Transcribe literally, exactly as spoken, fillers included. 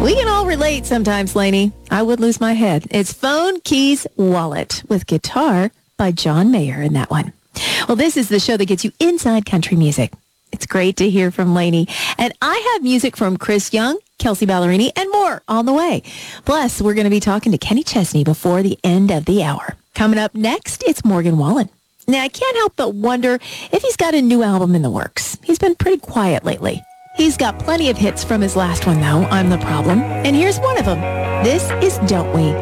We can all relate sometimes, Lainey. I would lose my head. It's Phone, Keys, Wallet with Guitar by John Mayer in that one. Well, this is the show that gets you inside country music. It's great to hear from Lainey. And I have music from Chris Young, Kelsey Ballerini, and more on the way. Plus, we're going to be talking to Kenny Chesney before the end of the hour. Coming up next, it's Morgan Wallen. Now, I can't help but wonder if he's got a new album in the works. He's been pretty quiet lately. He's got plenty of hits from his last one, though, I'm the Problem. And here's one of them. This is Don't We?